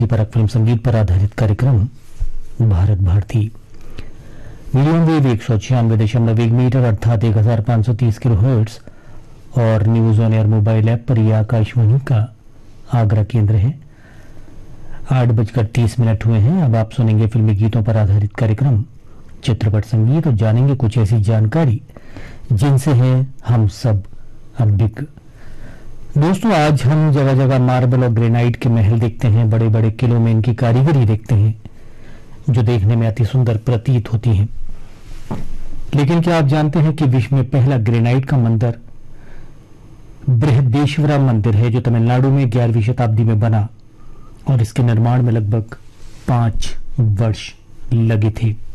परक फिल्म संगीत पर आधारित कार्यक्रम Bharat Bharti medium wave 196.1 metre अर्थात 1530 किलोहर्ट्ज और news on air mobile app पर यह आकाशवाणी का आगरा केंद्र है। 8:30 हुए हैं। अब आप सुनेंगे फिल्मी गीतों पर आधारित कार्यक्रम चित्रपट संगीत और जानेंगे कुछ ऐसी जानकारी जिनसे हैं हम सब अभिज्ञ। दोस्तों, आज हम जगह जगह मार्बल और ग्रेनाइट के महल देखते हैं, बड़े बड़े किलों में इनकी कारीगरी देखते हैं जो देखने में अति सुंदर प्रतीत होती हैं। लेकिन क्या आप जानते हैं कि विश्व में पहला ग्रेनाइट का मंदिर बृहदेश्वरा मंदिर है जो तमिलनाडु में 11वीं शताब्दी में बना और इसके निर्माण में लगभग 5 वर्ष लगे थे।